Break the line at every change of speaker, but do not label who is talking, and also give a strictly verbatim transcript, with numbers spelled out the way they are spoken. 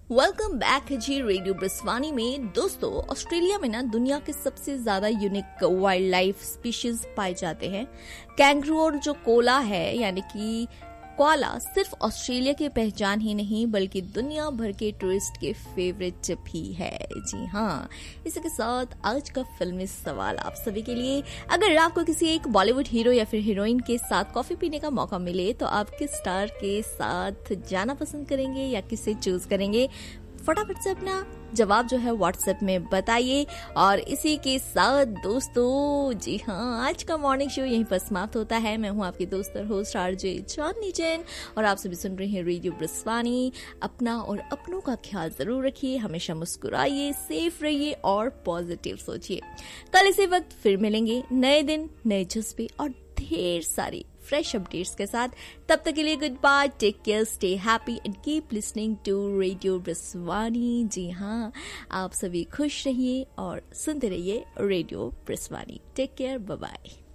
Welcome back जी radio ब्रिस्वानी में। दोस्तों, Australia में ना दुनिया के सबसे ज्यादा यूनिक वाइल्ड लाइफ स्पीशीज पाए जाते हैं। कैंगरू और जो कोला है यानी कि कोआला सिर्फ ऑस्ट्रेलिया की पहचान ही नहीं बल्कि दुनिया भर के टूरिस्ट के फेवरेट भी है। जी हाँ, इसी के साथ आज का फिल्मी सवाल आप सभी के लिए, अगर आपको किसी एक बॉलीवुड हीरो या फिर हीरोइन के साथ कॉफी पीने का मौका मिले तो आप किस स्टार के साथ जाना पसंद करेंगे या किसे चूज करेंगे? फटाफट से अपना जवाब जो है व्हाट्सएप में बताइए। और इसी के साथ दोस्तों, जी हाँ, आज का मॉर्निंग शो यहीं पर समाप्त होता है। मैं हूँ आपकी दोस्त और होस्ट आरजे चांदनी जैन और आप सभी सुन रहे हैं रेडियो ब्रिस्वानी। अपना और अपनों का ख्याल जरूर रखिए, हमेशा मुस्कुराइए, सेफ रहिए और पॉजिटिव सोचिए। कल इसी वक्त फिर मिलेंगे, नए दिन, नए जज्बे और ढेर सारी फ्रेश अपडेट्स के साथ। तब तक के लिए good bye, take care, stay happy and keep listening to radio ब्रिस्वानी। जी हाँ, आप सभी खुश रहिए और सुनते रहिए radio ब्रिस्वानी। Take care, bye bye.